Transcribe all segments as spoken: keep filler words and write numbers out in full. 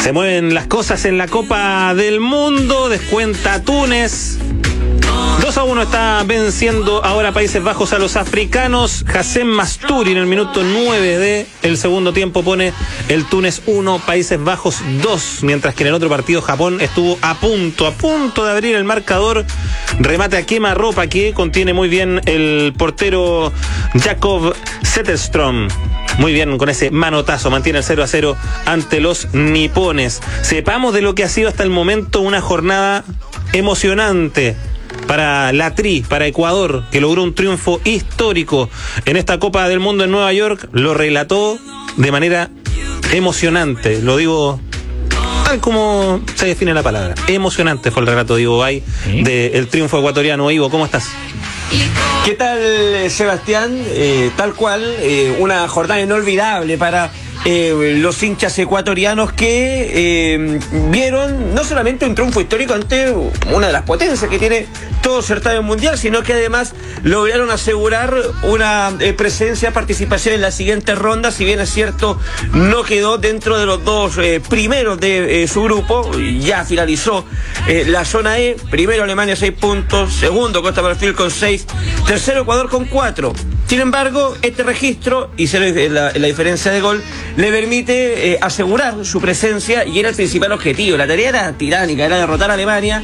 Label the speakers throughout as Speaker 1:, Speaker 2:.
Speaker 1: Se mueven las cosas en la Copa del Mundo, descuenta Túnez. dos a uno está venciendo ahora Países Bajos a los africanos. Hassem Masturi en el minuto nueve del segundo tiempo pone el Túnez uno, Países Bajos dos, mientras que en el otro partido Japón estuvo a punto, a punto de abrir el marcador. Remate a quemarropa que contiene muy bien el portero Jakob Zetterström. Muy bien con ese manotazo, mantiene el cero a cero ante los nipones. Sepamos de lo que ha sido hasta el momento una jornada emocionante para la Tri, para Ecuador, que logró un triunfo histórico en esta Copa del Mundo en Nueva York. Lo relató de manera emocionante, lo digo tal como se define la palabra. Emocionante fue el relato de Ivo Bay, ¿sí?, del triunfo ecuatoriano. Ivo, ¿cómo estás?
Speaker 2: ¿Qué tal, Sebastián? Eh, tal cual, eh, una jornada inolvidable para eh, los hinchas ecuatorianos que eh, vieron no solamente un triunfo histórico ante una de las potencias que tiene todo certamen mundial, sino que además lograron asegurar una eh, presencia, participación en la siguiente ronda. Si bien es cierto, no quedó dentro de los dos eh, primeros de eh, su grupo, ya finalizó eh, la zona E. Primero Alemania seis puntos, segundo Costa de Marfil con seis, tercero Ecuador con cuatro. Sin embargo, este registro y la, la diferencia de gol le permite eh, asegurar su presencia, y era el principal objetivo. La tarea era tiránica, era derrotar a Alemania,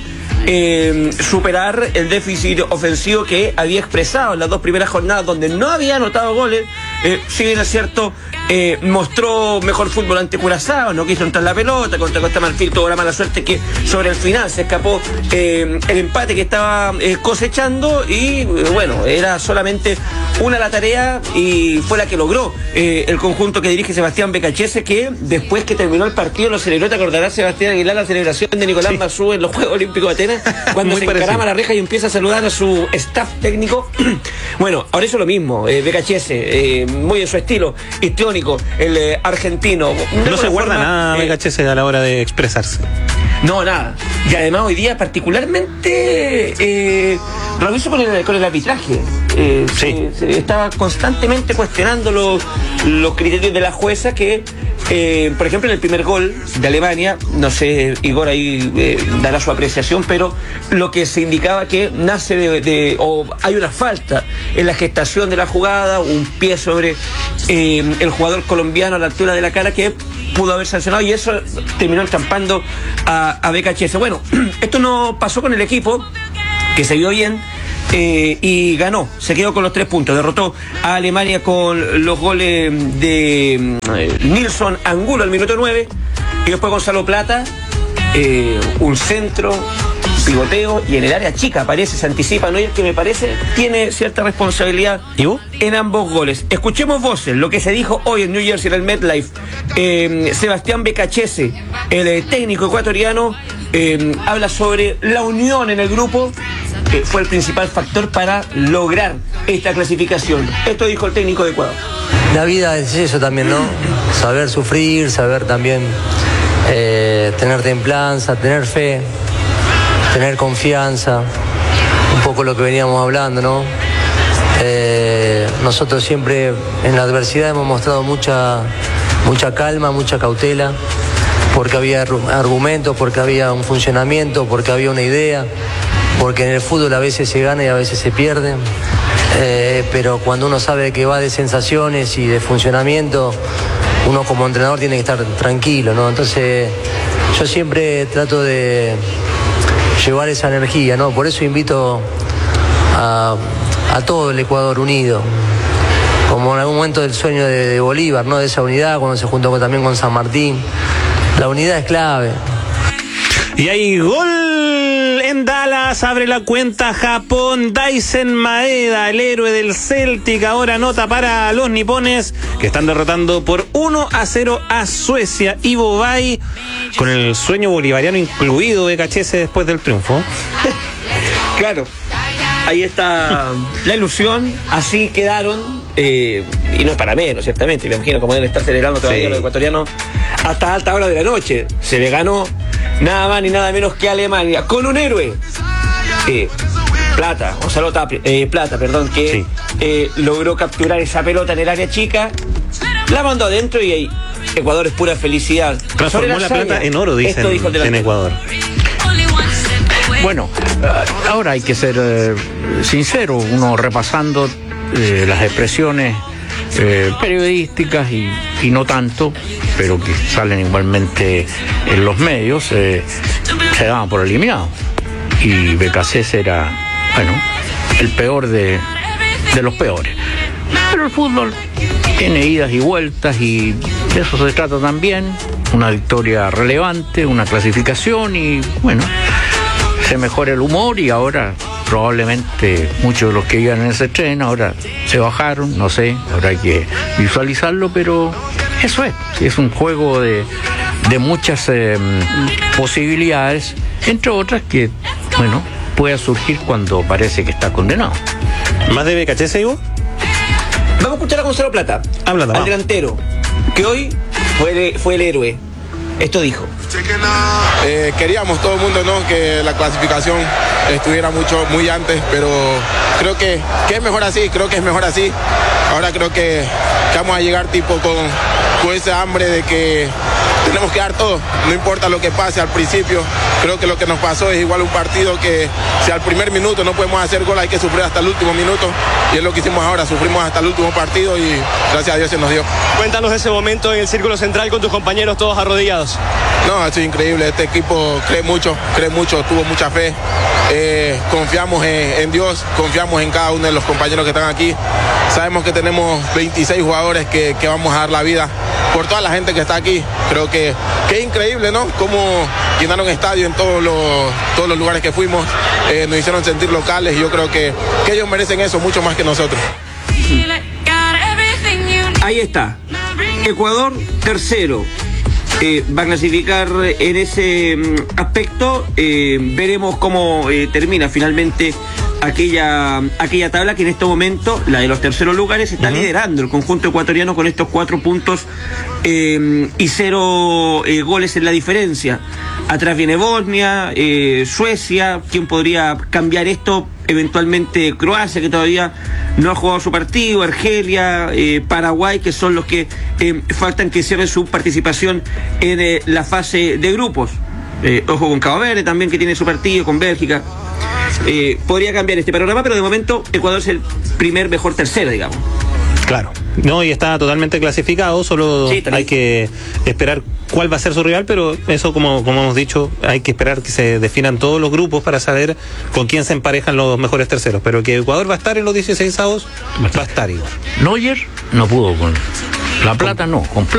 Speaker 2: eh, superar el déficit ofensivo que había expresado en las dos primeras jornadas, donde no había anotado goles. Eh, si bien es cierto, eh, mostró mejor fútbol ante Curazao, no quiso entrar la pelota. Contra Costa Marfil tuvo la mala suerte que sobre el final se escapó eh, el empate que estaba eh, cosechando, y eh, bueno, era solamente una la tarea, y fue la que logró eh, el conjunto que dirige Sebastián Becachese, que después que terminó el partido lo celebró. ¿Te acordarás, Sebastián Aguilar, la celebración de Nicolás sí. Massú en los Juegos Olímpicos de Atenas, cuando se encarama a la reja y empieza a saludar a su staff técnico? Bueno, ahora eso lo mismo, eh, Becachese, eh, muy en su estilo histriónico, el eh, argentino.
Speaker 1: No, no se guarda forma, nada, eh, Becachese, a la hora de expresarse.
Speaker 2: No, nada. Y además hoy día particularmente eh, reviso con el, con el arbitraje. Eh, sí. se, se estaba constantemente cuestionando los, los criterios de la jueza que, eh, por ejemplo, en el primer gol de Alemania, no sé, Igor ahí eh, dará su apreciación, pero lo que se indicaba que nace de, de o hay una falta en la gestación de la jugada, un pie sobre eh, el jugador colombiano a la altura de la cara que pudo haber sancionado, y eso terminó entrampando a, a Becachese. Bueno, esto no pasó con el equipo, que se vio bien eh, y ganó, se quedó con los tres puntos, derrotó a Alemania con los goles de eh, Nilson Angulo al minuto nueve, y después Gonzalo Plata, eh, un centro, pivoteo, y en el área chica aparece, se anticipa Neuer, que me parece tiene cierta responsabilidad en ambos goles. Escuchemos voces, lo que se dijo hoy en New Jersey, en el MetLife. eh, Sebastián Becachese, el eh, técnico ecuatoriano, eh, habla sobre la unión en el grupo, que fue el principal factor para lograr esta clasificación. Esto dijo el técnico de Ecuador.
Speaker 3: La vida es eso también, ¿no? Saber sufrir, saber también eh, tener templanza, tener fe, tener confianza, un poco lo que veníamos hablando, ¿no? Eh, nosotros siempre en la adversidad hemos mostrado mucha, mucha calma, mucha cautela, porque había argumentos, porque había un funcionamiento, porque había una idea, porque en el fútbol a veces se gana y a veces se pierde, eh, pero cuando uno sabe que va de sensaciones y de funcionamiento, uno como entrenador tiene que estar tranquilo, ¿no? Entonces yo siempre trato de llevar esa energía, ¿no? Por eso invito a, a todo el Ecuador unido, como en algún momento del sueño de, de Bolívar, ¿no? De esa unidad, cuando se juntó con, también con San Martín. La unidad es clave.
Speaker 1: Y hay gol en Dallas, abre la cuenta Japón. Daisen Maeda, el héroe del Celtic, ahora anota para los nipones, que están derrotando por uno a cero a Suecia. Ivo Bay, con el sueño bolivariano incluido de Becachese después del triunfo.
Speaker 2: Claro, ahí está la ilusión, así quedaron, eh, y no es para menos, ciertamente. Me imagino cómo deben estar celebrando todavía sí. los ecuatorianos hasta alta hora de la noche. Se le ganó nada más ni nada menos que Alemania, con un héroe, eh, Plata, Gonzalo Tapia, eh, Plata, perdón, que sí. eh, logró capturar esa pelota en el área chica, la mandó adentro y ahí Ecuador es pura felicidad.
Speaker 1: Transformó la plata en oro, dicen en Ecuador.
Speaker 4: Bueno, ahora hay que ser eh, sincero, uno repasando eh, las expresiones eh, periodísticas y, y no tanto, pero que salen igualmente en los medios, eh, se daban por eliminados. Y Becasés era, bueno, el peor de, de los peores. Pero el fútbol tiene idas y vueltas y de eso se trata también. Una victoria relevante, una clasificación y, bueno, se mejora el humor y ahora probablemente muchos de los que iban en ese tren ahora se bajaron, no sé, habrá que visualizarlo, pero eso es, es un juego de, de muchas eh, posibilidades, entre otras que, bueno, puede surgir cuando parece que está condenado.
Speaker 1: ¿Más de Becachese, Ivo?
Speaker 2: Vamos a escuchar a Gonzalo Plata,
Speaker 1: Habla,
Speaker 2: al
Speaker 1: vamos.
Speaker 2: delantero, que hoy fue, fue el héroe. Esto dijo.
Speaker 5: Eh, queríamos todo el mundo, ¿no?, que la clasificación estuviera mucho, muy antes, pero creo que, que es mejor así, creo que es mejor así. Ahora creo que, que vamos a llegar tipo con, con ese hambre de que tenemos que dar todo, no importa lo que pase al principio. Creo que lo que nos pasó es igual un partido que si al primer minuto no podemos hacer gol hay que sufrir hasta el último minuto, y es lo que hicimos ahora, sufrimos hasta el último partido y gracias a Dios se nos dio.
Speaker 6: Cuéntanos ese momento en el círculo central con tus compañeros todos arrodillados.
Speaker 5: No, ha sido increíble, este equipo cree mucho, cree mucho, tuvo mucha fe, eh, confiamos en, en Dios, confiamos en cada uno de los compañeros que están aquí, sabemos que tenemos veintiséis jugadores que, que vamos a dar la vida por toda la gente que está aquí. Creo que, que es increíble, ¿no?, cómo llenaron estadio en todos los, todos los lugares que fuimos, eh, nos hicieron sentir locales y yo creo que, que ellos merecen eso mucho más que nosotros.
Speaker 2: Ahí está, Ecuador tercero. Eh, va a clasificar en ese mm, aspecto. Eh, veremos cómo eh, termina finalmente aquella aquella tabla que en este momento, la de los terceros lugares, está uh-huh. liderando el conjunto ecuatoriano con estos cuatro puntos eh, y cero eh, goles en la diferencia. Atrás viene Bosnia, eh, Suecia, quien podría cambiar esto, eventualmente Croacia, que todavía no ha jugado su partido, Argelia, eh, Paraguay, que son los que eh, faltan que cierren su participación en eh, la fase de grupos. Eh, ojo con Cabo Verde también, que tiene su partido, con Bélgica. Eh, podría cambiar este panorama, pero de momento Ecuador es el primer mejor tercero, digamos.
Speaker 1: Claro. No, y está totalmente clasificado, solo sí, hay que esperar cuál va a ser su rival, pero eso, como, como hemos dicho, hay que esperar que se definan todos los grupos para saber con quién se emparejan los mejores terceros, pero que Ecuador va a estar en los dieciseisavos, va a estar igual.
Speaker 4: Neuer no pudo con La Plata, no, con Plata.